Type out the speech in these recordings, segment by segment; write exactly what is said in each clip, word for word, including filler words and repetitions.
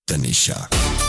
तनिषा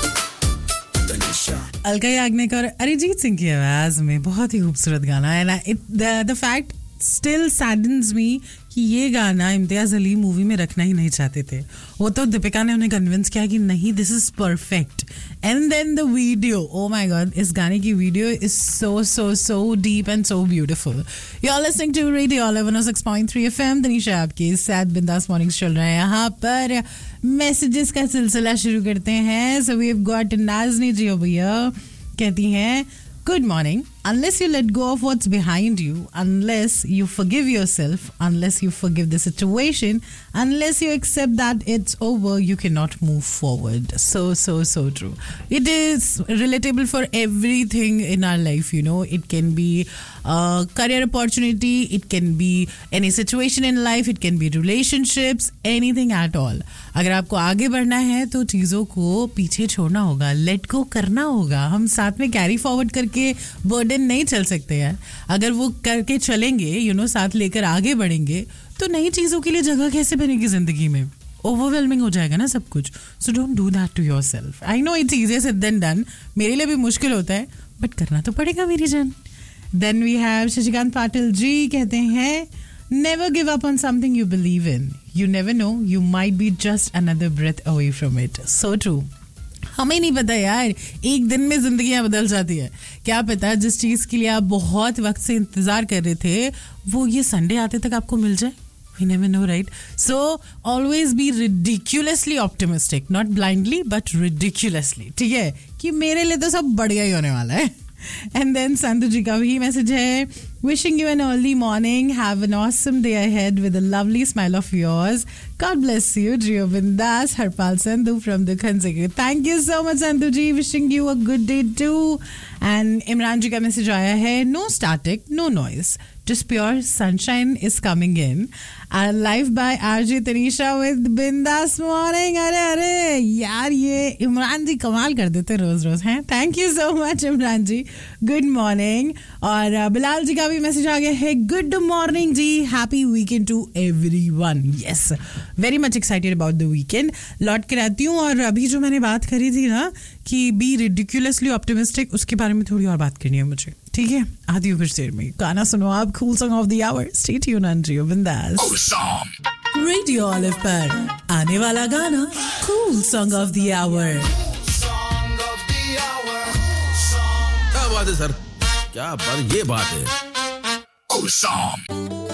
अलका याग्निक और अरिजीत सिंह की आवाज में बहुत ही खूबसूरत गाना है. द फैक्ट स्टिल सैडन्स मी कि ये गाना इम्तियाज अली मूवी में रखना ही नहीं चाहते थे. वो तो दीपिका ने उन्हें कन्विंस किया कि नहीं, this is perfect. And then the video, oh my God, इस गाने की video is so so so deep and so beautiful. You are listening to radio one O six point three FM. Tanisha आपकी sad बिंदास mornings चल रहे हैं. यहाँ पर मैसेजेस का सिलसिला शुरू करते हैं. सो वी हैव गॉट नाज़नी जी भैया कहती हैं, good morning. Unless you let go of what's behind you, unless you forgive yourself, unless you forgive the situation, unless you accept that it's over, you cannot move forward. So, so, so true. It is relatable for everything in our life, you know. It can be a career opportunity, it can be any situation in life, it can be relationships, anything at all. अगर आपको आगे बढ़ना है तो चीज़ों को पीछे छोड़ना होगा, let go करना होगा. हम साथ में कैरी फॉरवर्ड करके बर्डन नहीं चल सकते यार. अगर वो करके चलेंगे, यू नो, साथ लेकर आगे बढ़ेंगे, तो नई चीज़ों के लिए जगह कैसे बनेगी जिंदगी में? ओवरवेलमिंग हो जाएगा ना सब कुछ. So don't do that to yourself. I know it's easier said then done. मेरे लिए भी मुश्किल होता है, बट करना तो पड़ेगा मेरी जान. Then we have Shashikant Patil ji कहते हैं, never give up on something you believe in. You never know, you might be just another breath away from it. So true. हमें नहीं पता यार, एक दिन में जिंदगियां बदल जाती है. क्या पता जिस चीज के लिए आप बहुत वक्त से इंतजार कर रहे थे वो ये संडे आते तक आपको मिल जाए. We never know, right? So always be ridiculously optimistic, not blindly but ridiculously. ठीक है कि मेरे लिए तो सब बढ़िया ही होने वाला है. And then Sandhu ji ka bhi message hai, wishing you an early morning, have an awesome day ahead with a lovely smile of yours. God bless you, Jio Bindas. Harpal Sandhu from the Khanzikri. Thank you so much, Sandhu ji. Wishing you a good day too. And Imran ji ka message aaya hai, no static, no noise, just pure sunshine is coming in. And live by R J Tanisha with Bindas Morning. अरे अरे यार, ये इमरान जी कमाल कर देते रोज रोज हैं. Thank you so much Imran ji. Good morning. और बिलाल जी का भी मैसेज आ गया है, good morning ji, happy weekend to everyone. Yes, very much excited about the weekend. लौट कर आती हूँ. और अभी जो मैंने बात करी थी ना कि बी रिडिकुलसली ऑप्टिमिस्टिक, उसके बारे में थोड़ी और बात करनी है मुझे. ठीक है, आती हूँ कुछ देर में. गाना सुनो आप, cool song of the our. Stay tuned on radio बिंदास. रेडियो ऑलिव पर आने वाला गाना cool song of the our. क्या बात है सर, क्या बात, ये बात है.